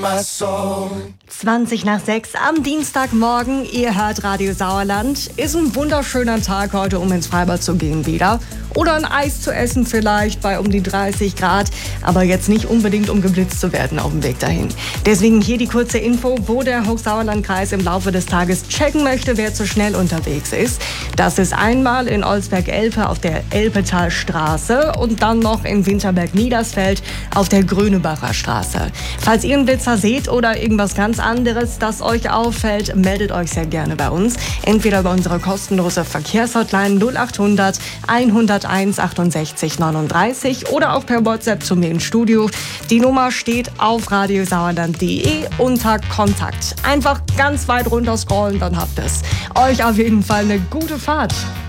my soul. 20 nach 6 am Dienstagmorgen, ihr hört Radio Sauerland. Ist ein wunderschöner Tag heute, um ins Freibad zu gehen wieder. Oder ein Eis zu essen vielleicht bei um die 30 Grad. Aber jetzt nicht unbedingt, um geblitzt zu werden auf dem Weg dahin. Deswegen hier die kurze Info, wo der Hochsauerlandkreis im Laufe des Tages checken möchte, wer zu schnell unterwegs ist. Das ist einmal in Olsberg-Elpe auf der Elpetalstraße und dann noch in Winterberg-Niedersfeld auf der Grünebacher Straße. Falls ihr einen Blitzer seht oder irgendwas ganz anderes, das euch auffällt, meldet euch sehr gerne bei uns. Entweder über unsere kostenlose Verkehrshotline 0800 101 68 39 oder auch per WhatsApp zu mir im Studio. Die Nummer steht auf radiosauerland.de unter Kontakt. Einfach ganz weit runter scrollen, dann habt ihr's. Euch auf jeden Fall eine gute Fahrt.